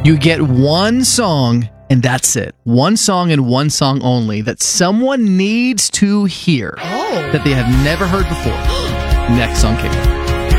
You get one song, and that's it. One song and one song only that someone needs to hear that they have never heard before. Next on K-Pop.